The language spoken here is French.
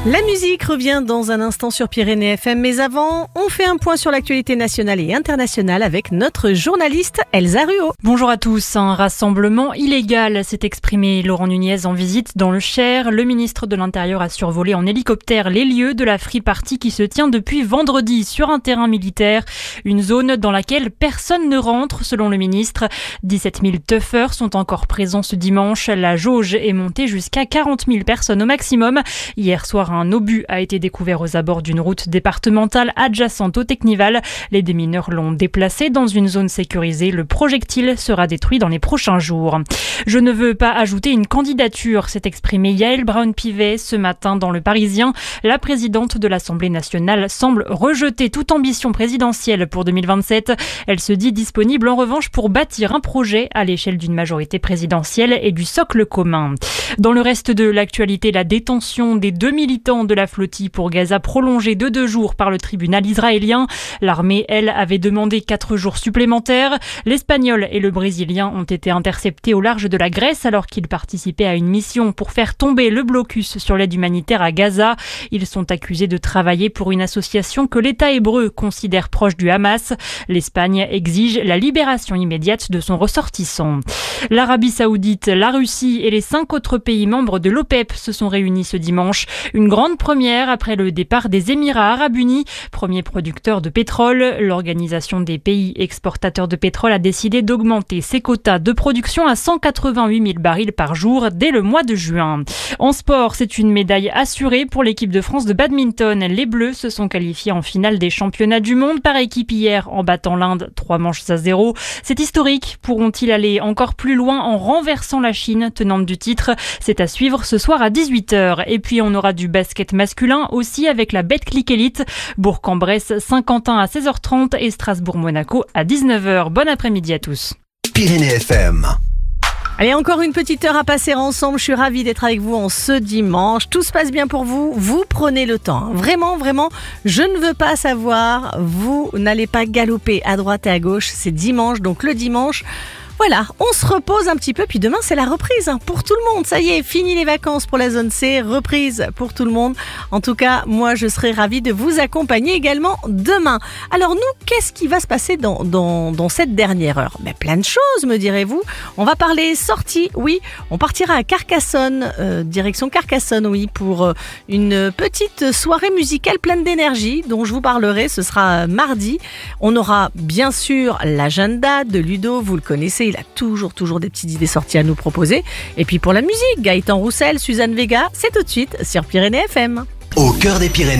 La musique revient dans un instant sur Pyrénées FM, mais avant, on fait un point sur l'actualité nationale et internationale avec notre journaliste Elsa Ruot. Bonjour à tous. Un rassemblement illégal s'est exprimé Laurent Nunez en visite dans le Cher. Le ministre de l'Intérieur a survolé en hélicoptère les lieux de la free party qui se tient depuis vendredi sur un terrain militaire. Une zone dans laquelle personne ne rentre, selon le ministre. 17 000 teufeurs sont encore présents ce dimanche. La jauge est montée jusqu'à 40 000 personnes au maximum. Hier soir, un obus a été découvert aux abords d'une route départementale adjacente au Technival. Les démineurs l'ont déplacé dans une zone sécurisée. Le projectile sera détruit dans les prochains jours. Je ne veux pas ajouter une candidature, s'est exprimée Yaël Braun-Pivet ce matin dans Le Parisien. La présidente de l'Assemblée nationale semble rejeter toute ambition présidentielle pour 2027. Elle se dit disponible en revanche pour bâtir un projet à l'échelle d'une majorité présidentielle et du socle commun. Dans le reste de l'actualité, la détention des 2 militants de la flottille pour Gaza prolongée de 2 jours par le tribunal israélien. L'armée, elle, avait demandé 4 jours supplémentaires. L'Espagnol et le Brésilien ont été interceptés au large de la Grèce alors qu'ils participaient à une mission pour faire tomber le blocus sur l'aide humanitaire à Gaza. Ils sont accusés de travailler pour une association que l'État hébreu considère proche du Hamas. L'Espagne exige la libération immédiate de son ressortissant. L'Arabie Saoudite, la Russie et les 5 autres pays membres de l'OPEP se sont réunis ce dimanche. Une grande première après le départ des Émirats Arabes Unis, premier producteur de pétrole. L'Organisation des pays exportateurs de pétrole a décidé d'augmenter ses quotas de production à 188 000 barils par jour dès le mois de juin. En sport, c'est une médaille assurée pour l'équipe de France de badminton. Les Bleus se sont qualifiés en finale des championnats du monde par équipe hier en battant l'Inde 3-0. C'est historique. Pourront-ils aller encore plus loin en renversant la Chine, tenante du titre? C'est à suivre ce soir à 18h. Et puis on aura du basket masculin aussi avec la Betclic Elite. Bourg-en-Bresse, Saint-Quentin à 16h30 et Strasbourg-Monaco à 19h. Bon après-midi à tous. Pyrénées FM. Allez, encore une petite heure à passer ensemble. Je suis ravie d'être avec vous en ce dimanche. Tout se passe bien pour vous. Vous prenez le temps. Vraiment, vraiment, je ne veux pas savoir. Vous n'allez pas galoper à droite et à gauche. C'est dimanche, donc le dimanche. Voilà, on se repose un petit peu, puis demain c'est la reprise pour tout le monde. Ça y est, fini les vacances pour la zone C, reprise pour tout le monde. En tout cas, moi je serai ravie de vous accompagner également demain. Alors nous, qu'est-ce qui va se passer dans cette dernière heure? Plein de choses, me direz-vous. On va parler sortie, oui, on partira à Carcassonne, direction Carcassonne, oui, pour une petite soirée musicale pleine d'énergie dont je vous parlerai, ce sera mardi. On aura bien sûr l'agenda de Ludo, vous le connaissez. Il a toujours des petites idées sorties à nous proposer. Et puis pour la musique, Gaëtan Roussel, Suzanne Vega, c'est tout de suite sur Pyrénées FM. Au cœur des Pyrénées.